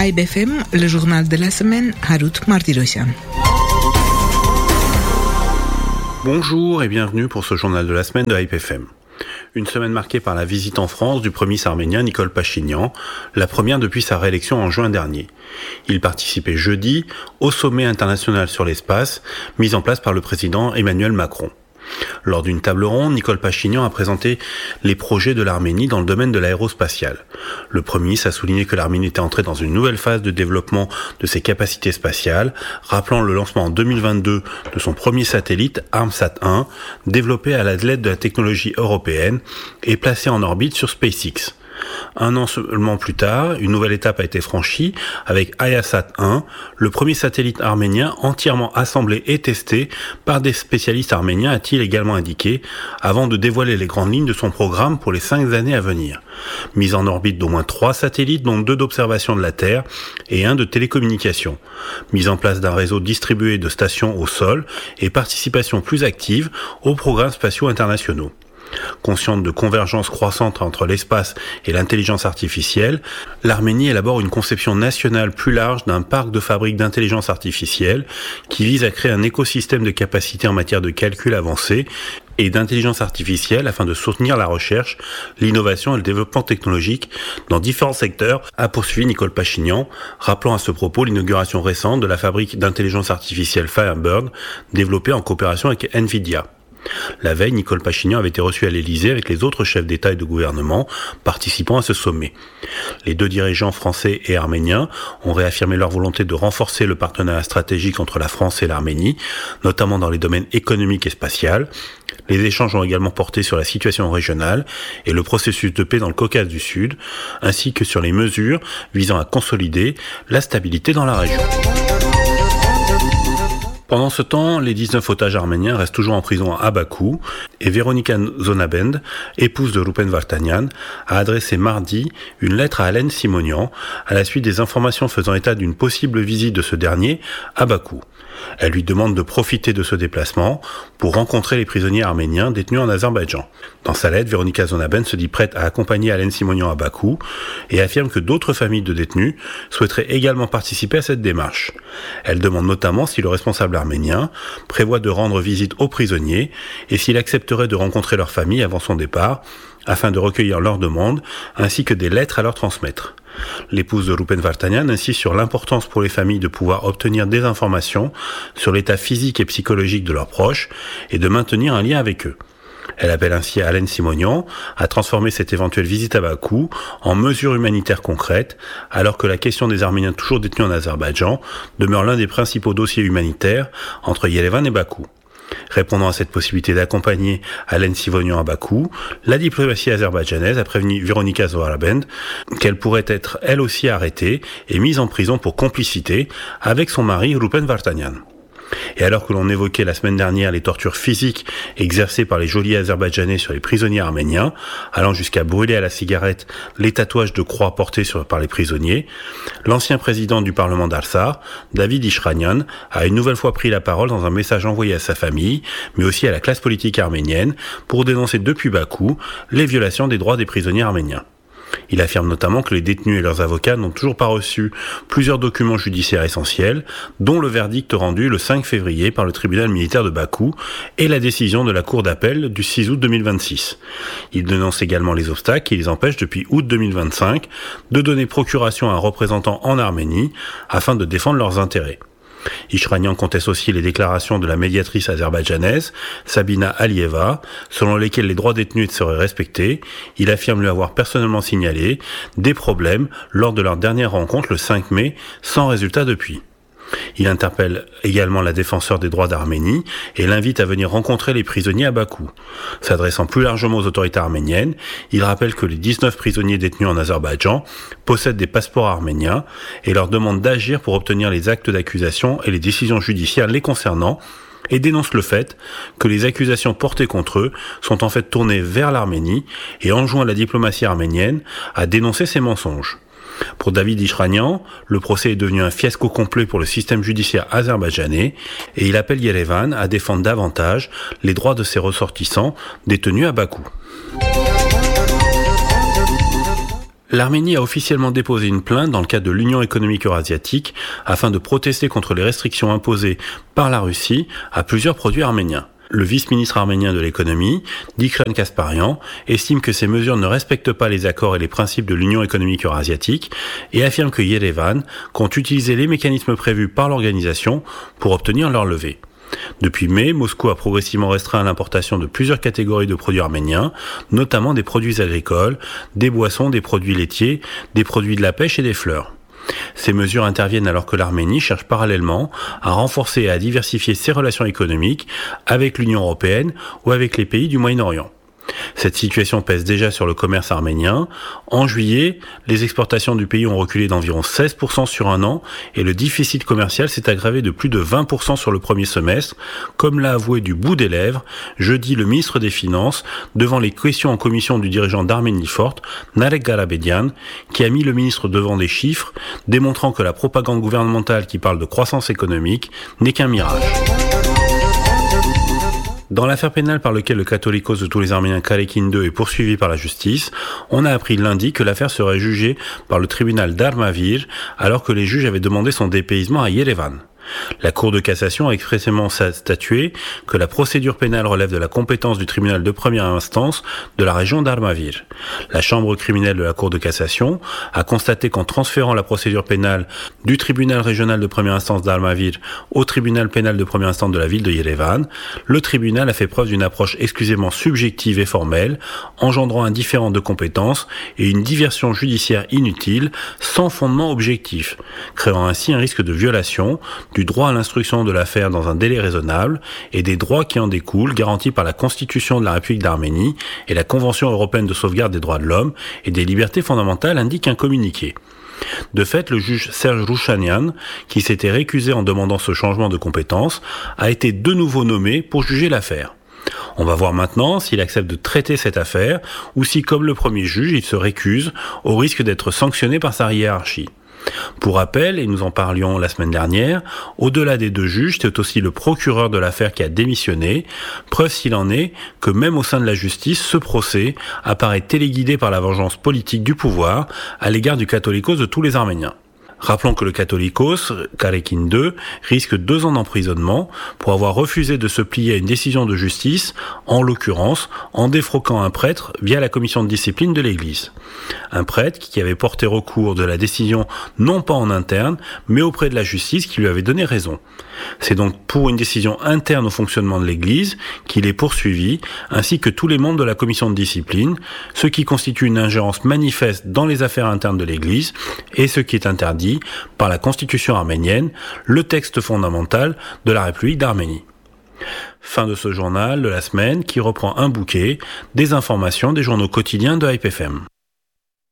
Aïb FM, le journal de la semaine, Harout Martirosyan. Bonjour et bienvenue pour ce journal de la semaine de Aïb FM. Une semaine marquée par la visite en France du premier ministre arménien Nikol Pachinian, la première depuis sa réélection en juin dernier. Il participait jeudi au sommet international sur l'espace mis en place par le président Emmanuel Macron. Lors d'une table ronde, Nikol Pachinian a présenté les projets de l'Arménie dans le domaine de l'aérospatial. Le Premier ministre a souligné que l'Arménie était entrée dans une nouvelle phase de développement de ses capacités spatiales, rappelant le lancement en 2022 de son premier satellite, Armsat-1, développé à l'aide de la technologie européenne et placé en orbite sur SpaceX. Un an seulement plus tard, une nouvelle étape a été franchie avec Ayasat-1, le premier satellite arménien entièrement assemblé et testé par des spécialistes arméniens, a-t-il également indiqué, avant de dévoiler les grandes lignes de son programme pour les 5 années à venir. Mise en orbite d'au moins 3 satellites, dont 2 d'observation de la Terre et 1 de télécommunication. Mise en place d'un réseau distribué de stations au sol et participation plus active aux programmes spatiaux internationaux. Consciente de convergence croissante entre l'espace et l'intelligence artificielle, l'Arménie élabore une conception nationale plus large d'un parc de fabrique d'intelligence artificielle qui vise à créer un écosystème de capacités en matière de calcul avancé et d'intelligence artificielle afin de soutenir la recherche, l'innovation et le développement technologique dans différents secteurs, a poursuivi Nikol Pachinian, rappelant à ce propos l'inauguration récente de la fabrique d'intelligence artificielle Firebird, développée en coopération avec Nvidia. La veille, Nikol Pachinian avait été reçu à l'Élysée avec les autres chefs d'État et de gouvernement participant à ce sommet. Les 2 dirigeants français et arméniens ont réaffirmé leur volonté de renforcer le partenariat stratégique entre la France et l'Arménie, notamment dans les domaines économiques et spatial. Les échanges ont également porté sur la situation régionale et le processus de paix dans le Caucase du Sud, ainsi que sur les mesures visant à consolider la stabilité dans la région. Pendant ce temps, les 19 otages arméniens restent toujours en prison à Bakou et Veronika Zonabend, épouse de Rupen Vartanian, a adressé mardi une lettre à Alen Simonian à la suite des informations faisant état d'une possible visite de ce dernier à Bakou. Elle lui demande de profiter de ce déplacement pour rencontrer les prisonniers arméniens détenus en Azerbaïdjan. Dans sa lettre, Veronika Zonabend se dit prête à accompagner Alen Simonian à Bakou et affirme que d'autres familles de détenus souhaiteraient également participer à cette démarche. Elle demande notamment si le responsable arménien prévoit de rendre visite aux prisonniers et s'il accepterait de rencontrer leur famille avant son départ afin de recueillir leurs demandes ainsi que des lettres à leur transmettre. L'épouse de Rupen Vartanian insiste sur l'importance pour les familles de pouvoir obtenir des informations sur l'état physique et psychologique de leurs proches et de maintenir un lien avec eux. Elle appelle ainsi à Alen Simonian à transformer cette éventuelle visite à Bakou en mesures humanitaires concrètes, alors que la question des Arméniens toujours détenus en Azerbaïdjan demeure l'un des principaux dossiers humanitaires entre Yerevan et Bakou. Répondant à cette possibilité d'accompagner Alen Simonian à Bakou, la diplomatie azerbaïdjanaise a prévenu Veronika Zonabend qu'elle pourrait être elle aussi arrêtée et mise en prison pour complicité avec son mari Rupen Vartanian. Et alors que l'on évoquait la semaine dernière les tortures physiques exercées par les geôliers azerbaïdjanais sur les prisonniers arméniens, allant jusqu'à brûler à la cigarette les tatouages de croix portés par les prisonniers, l'ancien président du Parlement d'Arsar, David Ishranian, a une nouvelle fois pris la parole dans un message envoyé à sa famille, mais aussi à la classe politique arménienne, pour dénoncer depuis Bakou les violations des droits des prisonniers arméniens. Il affirme notamment que les détenus et leurs avocats n'ont toujours pas reçu plusieurs documents judiciaires essentiels, dont le verdict rendu le 5 février par le tribunal militaire de Bakou et la décision de la cour d'appel du 6 août 2026. Il dénonce également les obstacles qui les empêchent depuis août 2025 de donner procuration à un représentant en Arménie afin de défendre leurs intérêts. Ishranian conteste aussi les déclarations de la médiatrice azerbaïdjanaise, Sabina Alieva, selon lesquelles les droits détenus seraient respectés. Il affirme lui avoir personnellement signalé des problèmes lors de leur dernière rencontre le 5 mai, sans résultat depuis. Il interpelle également la défenseure des droits d'Arménie et l'invite à venir rencontrer les prisonniers à Bakou. S'adressant plus largement aux autorités arméniennes, il rappelle que les 19 prisonniers détenus en Azerbaïdjan possèdent des passeports arméniens et leur demande d'agir pour obtenir les actes d'accusation et les décisions judiciaires les concernant, et dénonce le fait que les accusations portées contre eux sont en fait tournées vers l'Arménie et enjoint la diplomatie arménienne à dénoncer ces mensonges. Pour David Ishranian, le procès est devenu un fiasco complet pour le système judiciaire azerbaïdjanais et il appelle Yerevan à défendre davantage les droits de ses ressortissants détenus à Bakou. L'Arménie a officiellement déposé une plainte dans le cadre de l'Union économique eurasiatique afin de protester contre les restrictions imposées par la Russie à plusieurs produits arméniens. Le vice-ministre arménien de l'économie, Dikran Kasparian, estime que ces mesures ne respectent pas les accords et les principes de l'Union économique eurasiatique et affirme que Yerevan compte utiliser les mécanismes prévus par l'organisation pour obtenir leur levée. Depuis mai, Moscou a progressivement restreint l'importation de plusieurs catégories de produits arméniens, notamment des produits agricoles, des boissons, des produits laitiers, des produits de la pêche et des fleurs. Ces mesures interviennent alors que l'Arménie cherche parallèlement à renforcer et à diversifier ses relations économiques avec l'Union européenne ou avec les pays du Moyen-Orient. Cette situation pèse déjà sur le commerce arménien. En juillet, les exportations du pays ont reculé d'environ 16% sur un an et le déficit commercial s'est aggravé de plus de 20% sur le premier semestre, comme l'a avoué du bout des lèvres jeudi le ministre des Finances devant les questions en commission du dirigeant d'Arménie Forte, Narek Garabedian, qui a mis le ministre devant des chiffres démontrant que la propagande gouvernementale qui parle de croissance économique n'est qu'un mirage. Dans l'affaire pénale par laquelle le catholicos de tous les Arméniens Karekin II est poursuivi par la justice, on a appris lundi que l'affaire serait jugée par le tribunal d'Armavir alors que les juges avaient demandé son dépaysement à Yerevan. La Cour de cassation a expressément statué que la procédure pénale relève de la compétence du tribunal de première instance de la région d'Armavir. La chambre criminelle de la Cour de cassation a constaté qu'en transférant la procédure pénale du tribunal régional de première instance d'Armavir au tribunal pénal de première instance de la ville de Yerevan, le tribunal a fait preuve d'une approche exclusivement subjective et formelle, engendrant un différend de compétences et une diversion judiciaire inutile, sans fondement objectif, créant ainsi un risque de violation du droit à l'instruction de l'affaire dans un délai raisonnable et des droits qui en découlent garantis par la Constitution de la République d'Arménie et la Convention européenne de sauvegarde des droits de l'homme et des libertés fondamentales, indique un communiqué. De fait, le juge Serge Rouchanian, qui s'était récusé en demandant ce changement de compétence, a été de nouveau nommé pour juger l'affaire. On va voir maintenant s'il accepte de traiter cette affaire ou si, comme le premier juge, il se récuse au risque d'être sanctionné par sa hiérarchie. Pour rappel, et nous en parlions la semaine dernière, au-delà des deux juges, c'est aussi le procureur de l'affaire qui a démissionné, preuve s'il en est que même au sein de la justice, ce procès apparaît téléguidé par la vengeance politique du pouvoir à l'égard du catholicos de tous les Arméniens. Rappelons que le catholicos, Karekin II, risque 2 ans d'emprisonnement pour avoir refusé de se plier à une décision de justice, en l'occurrence en défroquant un prêtre via la commission de discipline de l'Église. Un prêtre qui avait porté recours de la décision non pas en interne, mais auprès de la justice qui lui avait donné raison. C'est donc pour une décision interne au fonctionnement de l'Église qu'il est poursuivi, ainsi que tous les membres de la commission de discipline, ce qui constitue une ingérence manifeste dans les affaires internes de l'Église et ce qui est interdit par la Constitution arménienne, le texte fondamental de la République d'Arménie. Fin de ce journal de la semaine qui reprend un bouquet des informations des journaux quotidiens de Hype FM.